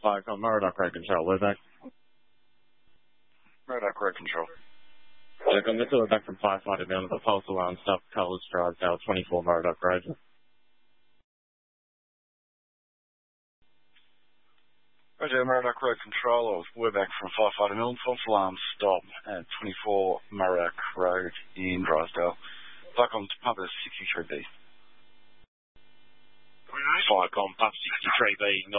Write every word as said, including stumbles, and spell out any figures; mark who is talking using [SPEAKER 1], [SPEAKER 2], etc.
[SPEAKER 1] Fire on Murdoch Road Control, we're back.
[SPEAKER 2] Murdoch Road Control.
[SPEAKER 1] Look, I'm just back from firefighter down at the false alarm stuff, Coles Drive, L twenty-four Murdoch Road.
[SPEAKER 2] Roger, Murdoch Road Control. We're back from firefighter Milne. False alarm stop at twenty-four Murdoch Road.